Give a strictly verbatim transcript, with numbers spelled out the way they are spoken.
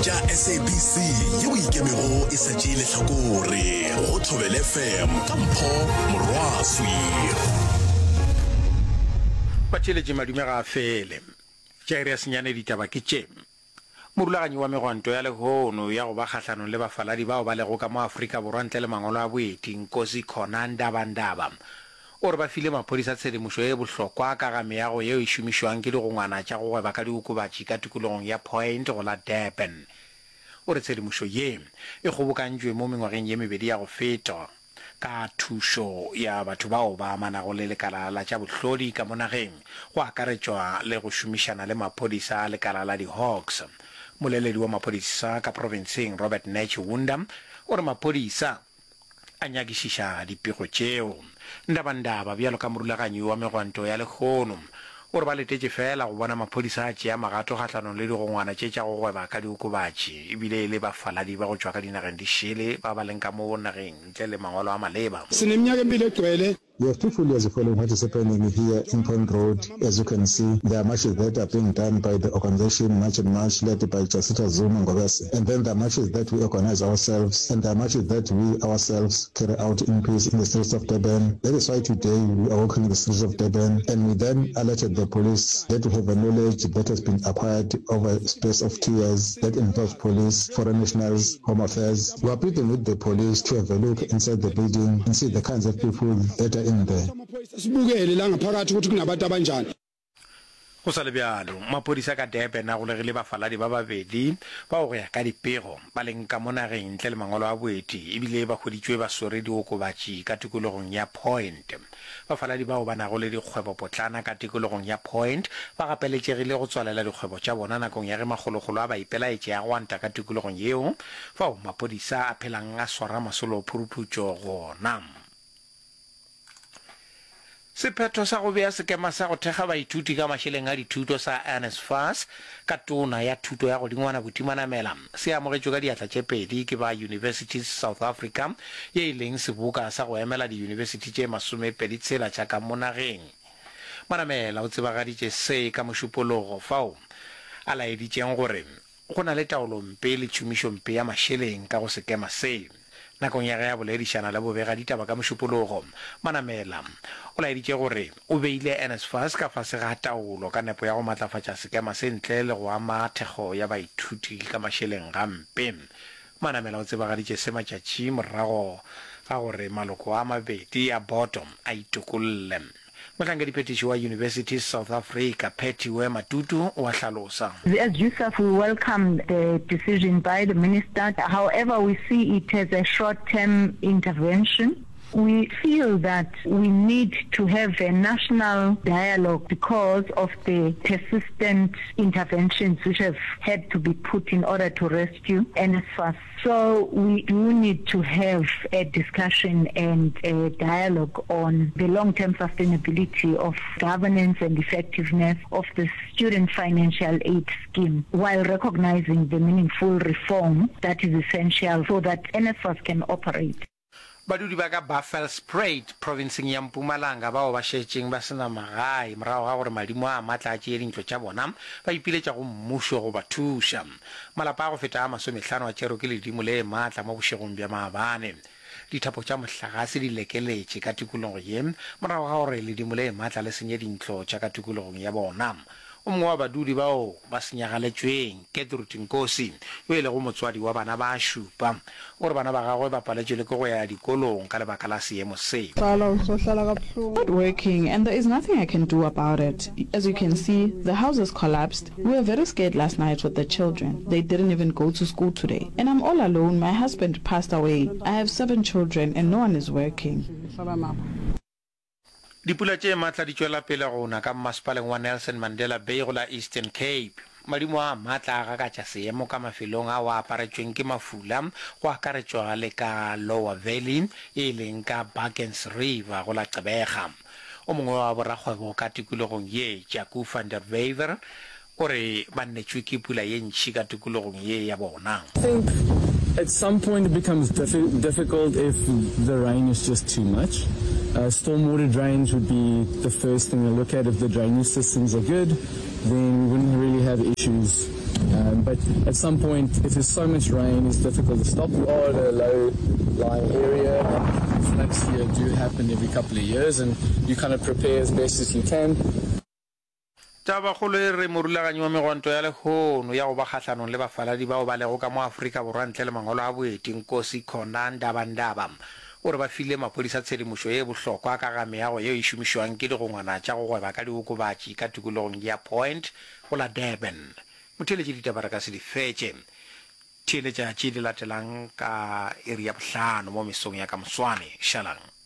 tša S A B C yeo ikemego e šetše lehlakore go Thobela F M ka Mpho Morwaswi. Batšheletše madume ga a fele tša ere ya senyane ditaba ke tše morulaganyi wa megwanto ya lehono ya go ba kgahlanong le bafaladi bao ba lego ka mo Afrika Borwa ntle le mangolo a boeti Nkosi Khona Ndaba-Ndaba o re ba file maphodisa tshedimošo e bohlokwa ka ga meago yeo e šomišwang ke digongwana tša go gweba ka diokobatši ka tikologong ya Point go la Durban. O re tshedimošo ye e kgobokantšwe mo mengwageng ye mebedi ya go feta ka thušo ya batho bao ba amanago le lekala la tša bohlodi ka mo nageng go akaretšwa le go šomišana le maphodisa a lekala la di-Hawks. Moleledi wa maphodisa ka provinceng Robert Nech Wunda o re maphodisa a nyakišiša dipego tšeo. Ndaba-Ndaba bjalo ka morulaganyi wa megwanto ya lekgono o re ba letetše fela go bona maphodisa a tšea magato kgahlanong le digongwana tše tša go gweba ka diokobatši ebile le bafaladi ba go tšwa ka dinageng di šele ba ba leng ka mo nageng ntle le mangwalo a maleba. We have two full years following what is happening here in Point Road. As you can see, there are marches that are being done by the organization March and March led by Jasita Zuma Ngobese. And then there are marches that we organize ourselves, and there are marches that we ourselves carry out in peace in the streets of Durban. That is why today we are walking in the streets of Durban, and we then alerted the police that we have a knowledge that has been acquired over a space of two years that involves police, foreign nationals, home affairs. We are pleading with the police to have a look inside the building and see the kinds of people that are in there. Go sa le bjalo maphodisa ka Durban a golegile bafaladi ba babedi ba go ya ka dipego ba leng ka mo nageng ntle le mangolo a boeti ebile ba hweditšwe ba swere diokobatši ka tikologong ya Point. Bafaladi bao ba nago le dikgwebo potlana ka tikologong ya Point ba gapeletšegile go tswalela dikgwebo tša bona nakong ya ge magologolo a ba ipelaetše ya gwanta ka tikologong yeo fao maphodisa a phelang a swara masolo phuruputšo gona. Sephetho sa go bea sekema sa go thekga baithuti ka mašeleng a dithuto sa NSFAS ka tona ya thuto ya godingwana botimanamela se amogetšwe ka diatla tše pedi ke ba Universities South Africa ye e leng seboka sa go emela di-university tše masomepedi tshela tša ka mo nageng. Manamela o tsebagaditše se ka mošupologo fao a laeditšeng gore go na le taolompe le tšomišompe ya mašeleng ka go sekema se. Nakong ya ge ya boledišana le bobega ditaba ka mošupologo Manamela o laeditše gore o beile NSFAS ka fase ga taolo ka nepo ya go matlafatša sekema se ntle le go ama thekgo ya baithuti ka mašeleng gampe. Manamela o tsebagaditše se matšatši morago ga gore maloko a mabedi a bottom a itokolle. Motlhankedi wa Universities South Africa Phetiwe Matutu o a hlalosa. As U S A F, we welcome the decision by the minister. However, we see it as a short-term intervention. We feel that we need to have a national dialogue because of the persistent interventions which have had to be put in order to rescue NSFAS. So we do need to have a discussion and a dialogue on the long-term sustainability of governance and effectiveness of the student financial aid scheme while recognizing the meaningful reform that is essential so that NSFAS can operate. Badudi ba ka Buffelspoort provinceng ya Mpumalanga bao ba šetšeng ba sena magae morago ga gore madimo a matla a tšee dintlo tša bona ba ipiletša go mmušo go ba thuša. Malapa a go feta a masomehlano a tšerwe ke ledimo le matla mo bošegong bja maabane. Dithapo tša mohlagase di lekeletše ka tikologong ye morago ga gore ledimo le matla le senye dintlo tša ka tikologong ya bona. O mongwe wa badudi bao ba senyagaletšweng Gertrude Nkosi yo e lego motswadi wa bana ba šupa o re bana ba gagwe ba paletšwe le ke go ya dikolong ka lebaka la seemo seo. Not working and there is nothing I can do about it. As you can see, the house has collapsed. We were very scared last night with the children. They didn't even go to school today. And I'm all alone. My husband passed away. I have seven children and no one is working. Dipula tše matla di tšwela pele gona ka masepaleng wa Nelson Mandela Bay go la Eastern Cape. Madimo a matla a gakatša seemo ka mafelong a o aparetšweng ke mafula go akaretšwa le ka Lower Valley e leng ka Barkens River go la Gqeberha. O mongwe wa borakgwebo ka tikologong ye Jaco van der Wever o re ba nnetšwe ke pula ye ntši ka tikologong ye ya bona. I think at some point it becomes diffi- difficult if the rain is just too much. Uh, stormwater drains would be the first thing to look at. If the drainage systems are good, then we wouldn't really have issues Um, but at some point, if there's so much rain, it's difficult to stop. We are in a low-lying area. Floods here do happen every couple of years, and you kind of prepare as best as you can. taba kholo e re morulaganyi wa megwanto ya lehono ya go ba kgatlhanong le bafaladi bao ba lego ka mo Afrika Borwa ntle le mangolo a boeti Nkosi Khona Ndaba-Ndaba o re ba file mapodisa tshedimošo e bohlokwa ka ga meago yeo e šomišwang ke digongwana tša go gweba ka diokobatši ka tikologong ya Point go la Durban. Motheletše ditaba re ka se di fetše theeletša tše di latelang ka area bohlano mo mesong ya ka moswane šalang.